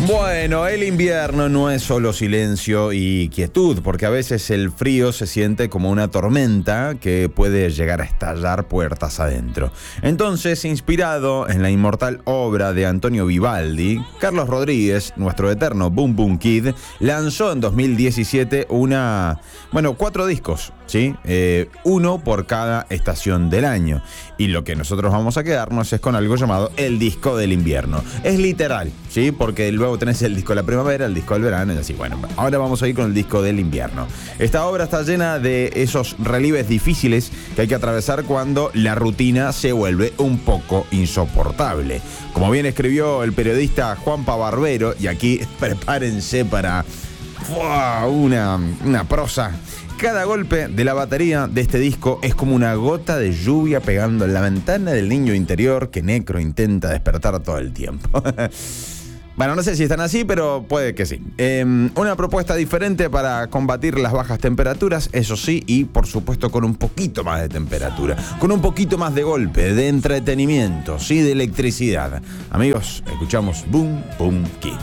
Bueno, el invierno no es solo silencio y quietud, porque a veces el frío se siente como una tormenta que puede llegar a estallar puertas adentro. Entonces, inspirado en la inmortal obra de Antonio Vivaldi, Carlos Rodríguez, nuestro eterno Boom Boom Kid, lanzó en 2017 4 discos, ¿sí? Uno por cada estación del año. Y lo que nosotros vamos a quedarnos es con algo llamado el disco del invierno. Es literal, ¿sí? Porque luego tenés el disco de la primavera, el disco del verano y así. Bueno, ahora vamos a ir con el disco del invierno. Esta obra está llena de esos relieves difíciles que hay que atravesar cuando la rutina se vuelve un poco insoportable. Como bien escribió el periodista Juanpa Barbero, y aquí prepárense para una prosa. Cada golpe de la batería de este disco es como una gota de lluvia pegando en la ventana del niño interior que Necro intenta despertar todo el tiempo. Bueno, no sé si están así, pero puede que sí. Una propuesta diferente para combatir las bajas temperaturas, eso sí, y por supuesto con un poquito más de temperatura, con un poquito más de golpe, de entretenimiento, sí, de electricidad. Amigos, escuchamos Boom Boom Kid.